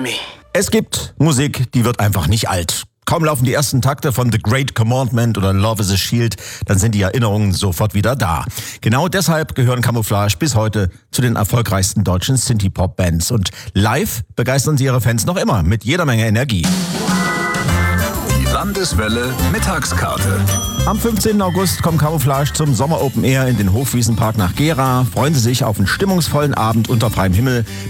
me. Es gibt Musik, die wird einfach nicht alt. Kaum laufen die ersten Takte von The Great Commandment oder Love is a Shield, dann sind die Erinnerungen sofort wieder da. Genau deshalb gehören Camouflage bis heute zu den erfolgreichsten deutschen Synthie-Pop-Bands. Und live begeistern sie ihre Fans noch immer mit jeder Menge Energie. Die Landeswelle Mittagskarte. Am 15. August kommt Camouflage zum Sommer Open Air in den Hofwiesenpark nach Gera. Freuen Sie sich auf einen stimmungsvollen Abend unter freiem Himmel